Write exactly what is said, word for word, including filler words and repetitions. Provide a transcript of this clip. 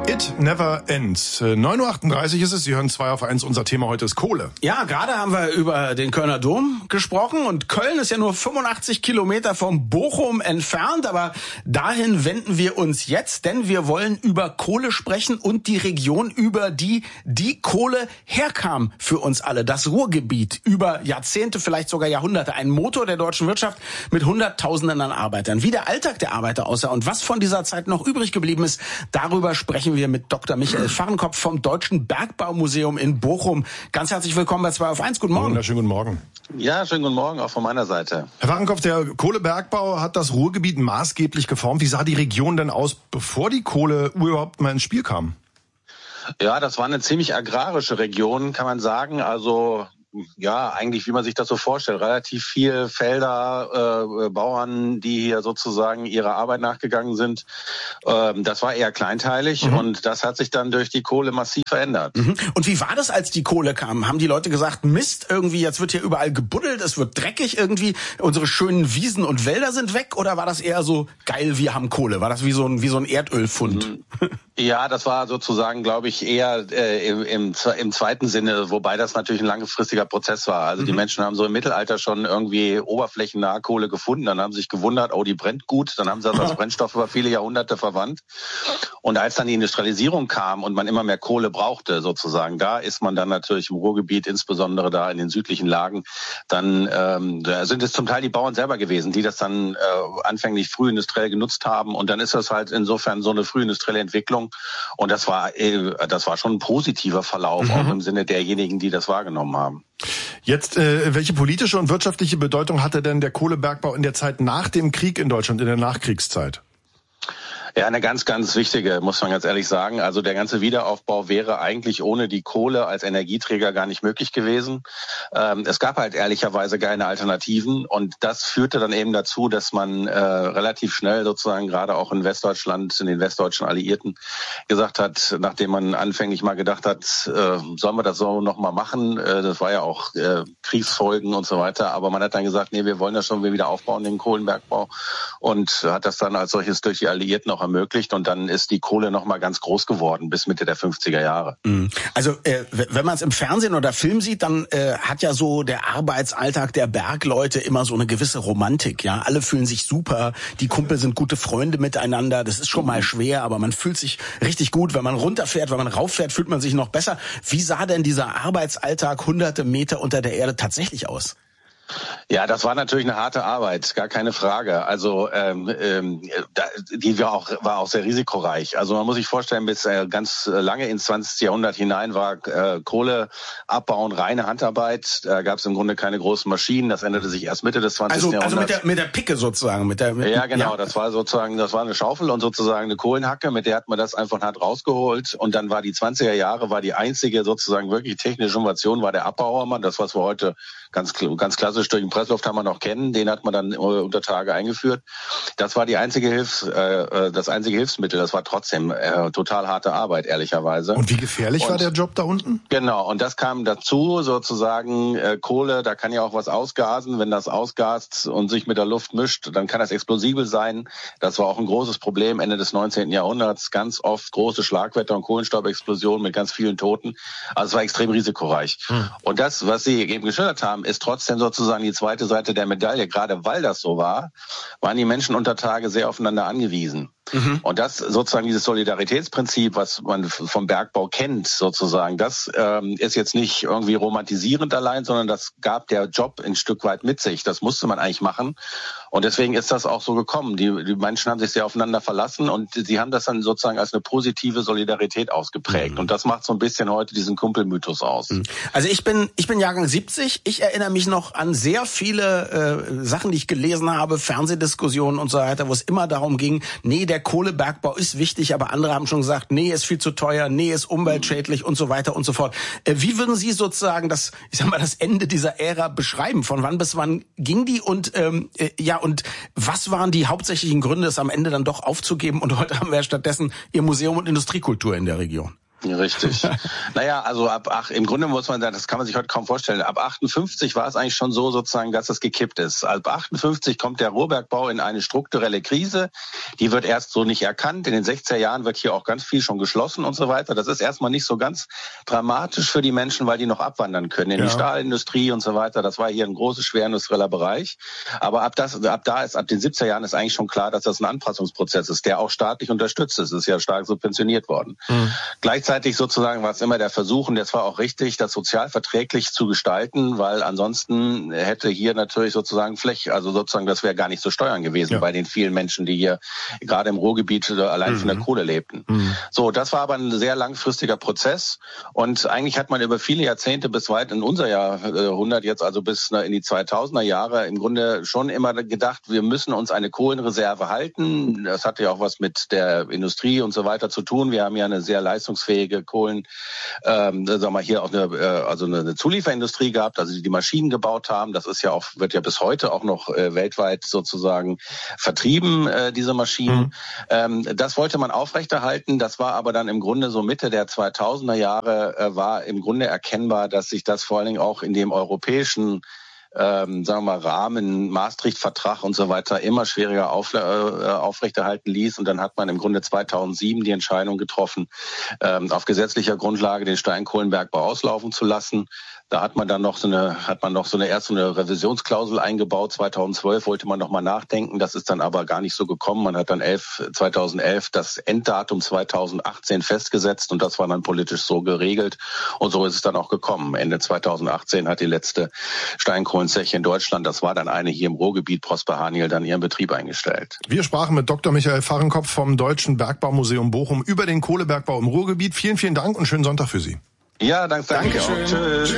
It never ends. neun Uhr achtunddreißig ist es, Sie hören zwei auf eins. Unser Thema heute ist Kohle. Ja, gerade haben wir über den Kölner Dom gesprochen und Köln ist ja nur fünfundachtzig Kilometer vom Bochum entfernt, aber dahin wenden wir uns jetzt, denn wir wollen über Kohle sprechen und die Region, über die die Kohle herkam für uns alle. Das Ruhrgebiet, über Jahrzehnte, vielleicht sogar Jahrhunderte, ein Motor der deutschen Wirtschaft mit Hunderttausenden an Arbeitern. Wie der Alltag der Arbeiter aussah und was von dieser Zeit noch übrig geblieben ist, darüber sprechen wir mit Doktor Michael Fahrenkopf vom Deutschen Bergbaumuseum in Bochum. Ganz herzlich willkommen bei zwei auf eins. Guten Morgen. Wunderschönen guten Morgen. Ja, schönen guten Morgen auch von meiner Seite. Herr Fahrenkopf, der Kohlebergbau hat das Ruhrgebiet maßgeblich geformt. Wie sah die Region denn aus, bevor die Kohle überhaupt mal ins Spiel kam? Ja, das war eine ziemlich agrarische Region, kann man sagen. Also ja, eigentlich, wie man sich das so vorstellt, relativ viel Felder, äh, Bauern, die hier sozusagen ihrer Arbeit nachgegangen sind. Ähm, das war eher kleinteilig mhm. und das hat sich dann durch die Kohle massiv verändert. Mhm. Und wie war das, als die Kohle kam? Haben die Leute gesagt, Mist, irgendwie, jetzt wird hier überall gebuddelt, es wird dreckig irgendwie, unsere schönen Wiesen und Wälder sind weg? Oder war das eher so, geil, wir haben Kohle? War das wie so ein, wie so ein Erdölfund? Mhm. Ja, das war sozusagen, glaube ich, eher äh, im, im, im zweiten Sinne, wobei das natürlich ein langfristiger Prozess war. Also mhm. die Menschen haben so im Mittelalter schon irgendwie oberflächennahe Kohle gefunden, dann haben sie sich gewundert, oh, die brennt gut, dann haben sie das als Brennstoff über viele Jahrhunderte verwandt. Und als dann die Industrialisierung kam und man immer mehr Kohle brauchte, sozusagen, da ist man dann natürlich im Ruhrgebiet, insbesondere da in den südlichen Lagen, dann ähm, da sind es zum Teil die Bauern selber gewesen, die das dann äh, anfänglich frühindustriell genutzt haben. Und dann ist das halt insofern so eine frühindustrielle Entwicklung. Und das war, äh, das war schon ein positiver Verlauf, mhm. auch im Sinne derjenigen, die das wahrgenommen haben. Jetzt, äh, welche politische und wirtschaftliche Bedeutung hatte denn der Kohlebergbau in der Zeit nach dem Krieg in Deutschland, in der Nachkriegszeit? Ja, eine ganz, ganz wichtige, muss man ganz ehrlich sagen. Also der ganze Wiederaufbau wäre eigentlich ohne die Kohle als Energieträger gar nicht möglich gewesen. Ähm, es gab halt ehrlicherweise keine Alternativen und das führte dann eben dazu, dass man äh, relativ schnell sozusagen gerade auch in Westdeutschland, in den westdeutschen Alliierten gesagt hat, nachdem man anfänglich mal gedacht hat, äh, sollen wir das so nochmal machen? Äh, das war ja auch äh, Kriegsfolgen und so weiter. Aber man hat dann gesagt, nee, wir wollen das schon wieder aufbauen, den Kohlenbergbau, und hat das dann als solches durch die Alliierten auch ermöglicht und dann ist die Kohle noch mal ganz groß geworden bis Mitte der fünfziger Jahre. Also äh, wenn man es im Fernsehen oder Film sieht, dann äh, hat ja so der Arbeitsalltag der Bergleute immer so eine gewisse Romantik. Ja, alle fühlen sich super, die Kumpel sind gute Freunde miteinander. Das ist schon mal schwer, aber man fühlt sich richtig gut. Wenn man runterfährt, wenn man rauffährt, fühlt man sich noch besser. Wie sah denn dieser Arbeitsalltag hunderte Meter unter der Erde tatsächlich aus? Ja, das war natürlich eine harte Arbeit, gar keine Frage. Also ähm, ähm, die war auch war auch sehr risikoreich. Also man muss sich vorstellen, bis äh, ganz lange ins zwanzigste Jahrhundert hinein war äh, Kohle abbauen reine Handarbeit. Da gab es im Grunde keine großen Maschinen. Das änderte sich erst Mitte des zwanzigsten Also, also Jahrhunderts. mit der mit der Picke sozusagen, mit der mit, ja genau. Ja. Das war sozusagen, das war eine Schaufel und sozusagen eine Kohlenhacke. Mit der hat man das einfach hart rausgeholt. Und dann war die zwanziger Jahre war die einzige sozusagen wirklich technische Innovation war der Abbauhammer. Das, was wir heute ganz ganz klassisch durch den Presslufthammer noch kennen, den hat man dann unter Tage eingeführt. Das war die einzige Hilfs, äh, das einzige Hilfsmittel. Das war trotzdem äh, total harte Arbeit, ehrlicherweise. Und wie gefährlich und, war der Job da unten? Genau, und das kam dazu, sozusagen äh, Kohle, da kann ja auch was ausgasen. Wenn das ausgast und sich mit der Luft mischt, dann kann das explosibel sein. Das war auch ein großes Problem Ende des neunzehnten Jahrhunderts. Ganz oft große Schlagwetter und Kohlenstaubexplosionen mit ganz vielen Toten. Also es war extrem risikoreich. Hm. Und das, was Sie eben geschildert haben, ist trotzdem sozusagen die zweite Seite der Medaille. Gerade weil das so war, waren die Menschen unter Tage sehr aufeinander angewiesen. Mhm. Und das sozusagen dieses Solidaritätsprinzip, was man vom Bergbau kennt, sozusagen, das ähm, ist jetzt nicht irgendwie romantisierend allein, sondern das gab der Job ein Stück weit mit sich. Das musste man eigentlich machen. Und deswegen ist das auch so gekommen. Die, die Menschen haben sich sehr aufeinander verlassen und sie haben das dann sozusagen als eine positive Solidarität ausgeprägt. Mhm. Und das macht so ein bisschen heute diesen Kumpelmythos aus. Also ich bin ich bin Jahrgang siebzig. Ich erinnere mich noch an sehr viele äh, Sachen, die ich gelesen habe, Fernsehdiskussionen und so weiter, wo es immer darum ging, nee, der Kohlebergbau ist wichtig, aber andere haben schon gesagt, nee, ist viel zu teuer, nee, ist umweltschädlich mhm. und so weiter und so fort. Äh, wie würden Sie sozusagen das, ich sag mal, das Ende dieser Ära beschreiben? Von wann bis wann ging die und ähm, äh, ja und was waren die hauptsächlichen Gründe, es am Ende dann doch aufzugeben? Und heute haben wir stattdessen Ihr Museum und Industriekultur in der Region. Richtig. Naja, also ab ach, im Grunde muss man sagen, das kann man sich heute kaum vorstellen. Ab achtundfünfzig war es eigentlich schon so sozusagen, dass es gekippt ist. Ab achtundfünfzig kommt der Ruhrbergbau in eine strukturelle Krise. Die wird erst so nicht erkannt. In den sechziger Jahren wird hier auch ganz viel schon geschlossen und so weiter. Das ist erstmal nicht so ganz dramatisch für die Menschen, weil die noch abwandern können in ja. die Stahlindustrie und so weiter. Das war hier ein großes, schwer industrieller Bereich. Aber ab das, ab da ist, ab den siebziger Jahren ist eigentlich schon klar, dass das ein Anpassungsprozess ist, der auch staatlich unterstützt ist. Es ist ja stark subventioniert worden. Mhm. Gleichzeitig sozusagen war es immer der Versuch, und das war auch richtig, das sozial verträglich zu gestalten, weil ansonsten hätte hier natürlich sozusagen Fläche, also sozusagen, das wäre gar nicht zu steuern gewesen ja. bei den vielen Menschen, die hier gerade im Ruhrgebiet allein mhm. von der Kohle lebten. Mhm. So, das war aber ein sehr langfristiger Prozess und eigentlich hat man über viele Jahrzehnte bis weit in unser Jahrhundert jetzt, also bis in die zweitausender Jahre im Grunde schon immer gedacht, wir müssen uns eine Kohlenreserve halten. Das hatte ja auch was mit der Industrie und so weiter zu tun. Wir haben ja eine sehr leistungsfähige Kohlen, ähm, sagen wir mal hier auch eine, äh, also eine, eine Zulieferindustrie gehabt, also die die Maschinen gebaut haben. Das ist ja auch, wird ja bis heute auch noch äh, weltweit sozusagen vertrieben, äh, diese Maschinen. Mhm. Ähm, das wollte man aufrechterhalten. Das war aber dann im Grunde so Mitte der zweitausender Jahre äh, war im Grunde erkennbar, dass sich das vor allen Dingen auch in dem europäischen Ähm, sagen wir mal, Rahmen, Maastricht-Vertrag und so weiter immer schwieriger auf, äh, aufrechterhalten ließ. Und dann hat man im Grunde zweitausendsieben die Entscheidung getroffen, ähm, auf gesetzlicher Grundlage den Steinkohlenbergbau auslaufen zu lassen. Da hat man dann noch so eine, hat man noch so eine erst so eine Revisionsklausel eingebaut. zweitausendzwölf wollte man noch mal nachdenken. Das ist dann aber gar nicht so gekommen. Man hat dann elf, zweitausendelf das Enddatum zweitausendachtzehn festgesetzt und das war dann politisch so geregelt. Und so ist es dann auch gekommen. Ende zweitausendachtzehn hat die letzte Steinkohlenzeche in Deutschland, das war dann eine hier im Ruhrgebiet, Prosper Haniel, dann ihren Betrieb eingestellt. Wir sprachen mit Doktor Michael Fahrenkopf vom Deutschen Bergbaumuseum Bochum über den Kohlebergbau im Ruhrgebiet. Vielen, vielen Dank und schönen Sonntag für Sie. Ja, danke. Danke. Tschüss.